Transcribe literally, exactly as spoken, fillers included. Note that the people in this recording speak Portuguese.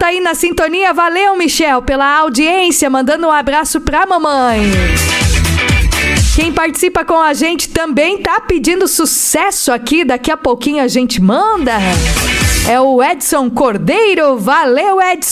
tá aí na sintonia. Valeu, Michel, pela audiência, mandando um abraço pra mamãe. Quem participa com a gente também tá pedindo sucesso aqui, daqui a pouquinho a gente manda. É o Edson Cordeiro. Valeu, Edson.